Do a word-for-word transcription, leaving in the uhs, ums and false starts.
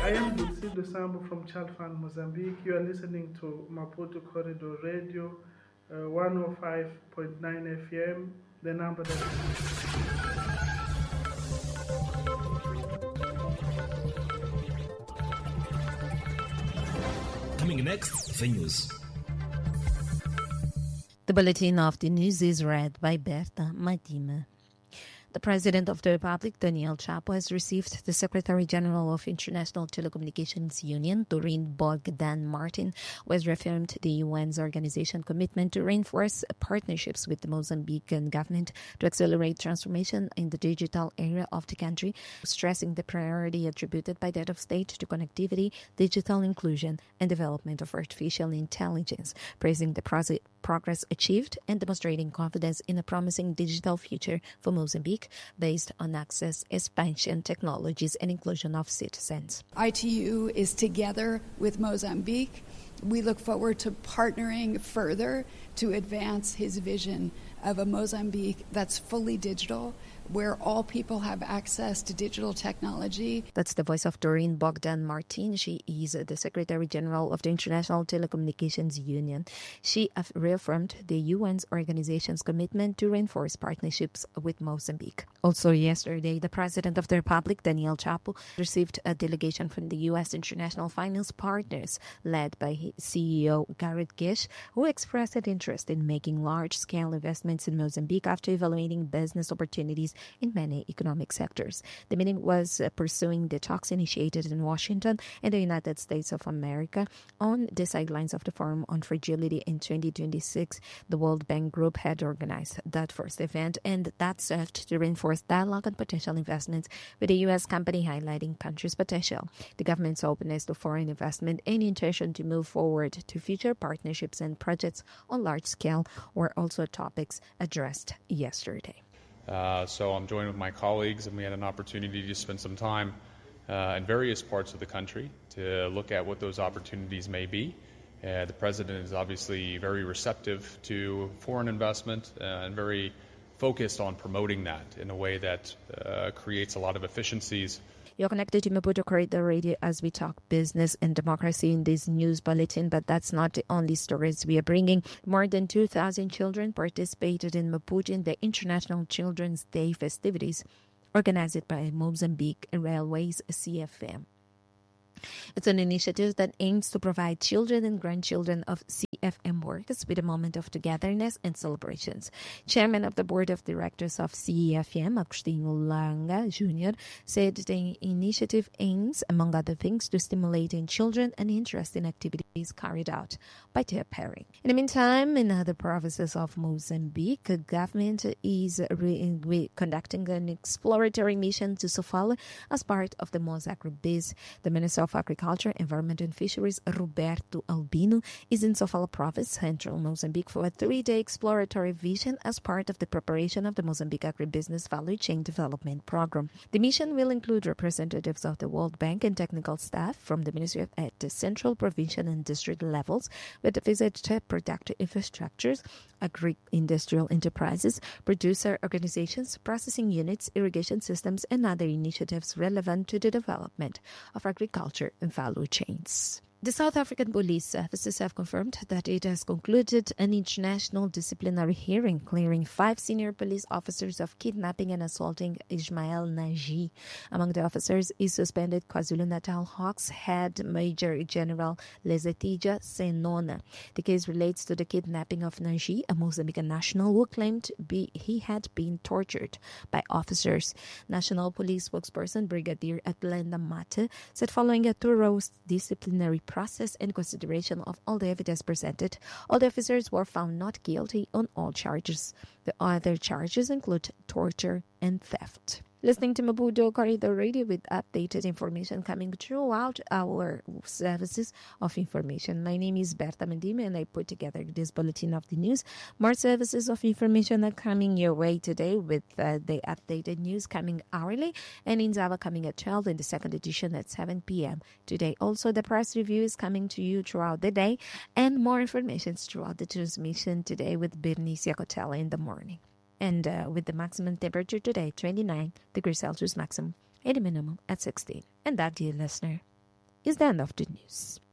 I am Lucido Sambo from Chalfan, Mozambique. You are listening to Maputo Corridor Radio, uh, one oh five point nine F M, the number that... Coming next, the news. The bulletin of the news is read by Berta Madima. The President of the Republic, Daniel Chapo, has received the Secretary General of International Telecommunications Union, Doreen Bogdan Martin, who has reaffirmed the U N's organization commitment to reinforce partnerships with the Mozambican government to accelerate transformation in the digital area of the country, stressing the priority attributed by the head of state to connectivity, digital inclusion, and development of artificial intelligence, praising the pro- progress achieved and demonstrating confidence in a promising digital future for Mozambique based on access, expansion, technologies, and inclusion of citizens. I T U is together with Mozambique. We look forward to partnering further to advance his vision of a Mozambique that's fully digital, where all people have access to digital technology. That's the voice of Doreen Bogdan Martin. She is the Secretary General of the International Telecommunications Union. She reaffirmed the U N's organization's commitment to reinforce partnerships with Mozambique. Also yesterday, the President of the Republic, Daniel Chapo, received a delegation from the U S International Finance Partners, led by C E O Garrett Gish, who expressed an interest in making large-scale investments in Mozambique after evaluating business opportunities in many economic sectors. The meeting was uh, pursuing the talks initiated in Washington and the United States of America on the sidelines of the Forum on Fragility in twenty twenty-six. The World Bank Group had organized that first event, and that served to reinforce dialogue on potential investments with the U S company, highlighting country's potential, the government's openness to foreign investment, and intention to move forward to future partnerships and projects on large scale were also topics addressed yesterday. Uh, so I'm joined with my colleagues, and we had an opportunity to spend some time uh, in various parts of the country to look at what those opportunities may be. Uh, the President is obviously very receptive to foreign investment uh, and very focused on promoting that in a way that uh, creates a lot of efficiencies. You're connected to Maputo Corridor Radio as we talk business and democracy in this news bulletin, but that's not the only stories we are bringing. More than two thousand children participated in Maputo in the International Children's Day festivities organized by Mozambique Railways C F M. It's an initiative that aims to provide children and grandchildren of C F M workers with a moment of togetherness and celebrations. Chairman of the Board of Directors of C F M, Agostinho Langa Junior, said the initiative aims, among other things, to stimulate in children an interest in activities carried out by their parents. In the meantime, in other provinces of Mozambique, the government is re- re- conducting an exploratory mission to Sofala as part of the Mozagribiz. The Minister of Agriculture, Environment and Fisheries, Roberto Albino, is in Sofala Province, central Mozambique, for a three-day exploratory vision as part of the preparation of the Mozambique Agribusiness Value Chain Development Program. The mission will include representatives of the World Bank and technical staff from the Ministry at the central, provincial, and district levels, with the visit to productive infrastructures, agri-industrial enterprises, producer organizations, processing units, irrigation systems, and other initiatives relevant to the development of agriculture and value chains. The South African Police Services have confirmed that it has concluded an international disciplinary hearing clearing five senior police officers of kidnapping and assaulting Ismail Naji. Among the officers is suspended KwaZulu-Natal Hawks head Major General Lezetija Senona. The case relates to the kidnapping of Naji, a Mozambican national who claimed be, he had been tortured by officers. National Police spokesperson Brigadier Atlanta Mate said following a thorough disciplinary process and consideration of all the evidence presented, all the officers were found not guilty on all charges. The other charges include torture and theft. Listening to Maputo Corridor Radio with updated information coming throughout our services of information. My name is Berta Mendime, and I put together this bulletin of the news. More services of information are coming your way today, with uh, the updated news coming hourly, and in Zava coming at twelve, and the second edition at seven p.m. today. Also, the press review is coming to you throughout the day, and more information throughout the transmission today with Bernice Yacotella in the morning. And uh, with the maximum temperature today, twenty-nine degrees Celsius maximum, and the minimum at sixteen. And that, dear listener, is the end of the news.